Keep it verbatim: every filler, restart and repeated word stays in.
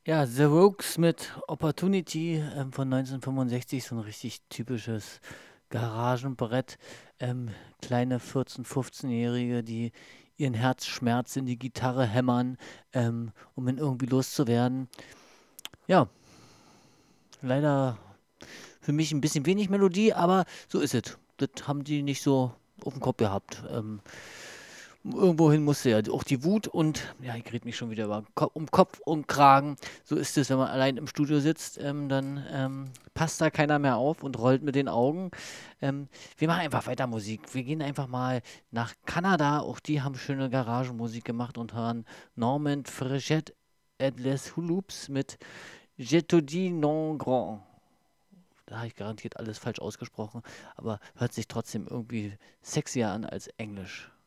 Ja, The Rooks mit Opportunity ähm, von neunzehnhundertfünfundsechzig, so ein richtig typisches Garagenbrett. Ähm, kleine vierzehn-, fünfzehnjährige, die ihren Herzschmerz in die Gitarre hämmern, ähm, um ihn irgendwie loszuwerden. Ja, leider für mich ein bisschen wenig Melodie, aber so ist es. Das haben die nicht so auf dem Kopf gehabt. Ähm, Irgendwohin musste ja auch die Wut und ja, ich rede mich schon wieder über Ko um Kopf und Kragen. So ist es, wenn man allein im Studio sitzt, ähm, dann, ähm, passt da keiner mehr auf und rollt mit den Augen. Ähm, Wir machen einfach weiter Musik. Wir gehen einfach mal nach Kanada. Auch die haben schöne Garagenmusik gemacht und hören Normand Frechette et les Hoops mit Je te dis non grand. Da habe ich garantiert alles falsch ausgesprochen, aber hört sich trotzdem irgendwie sexier an als Englisch.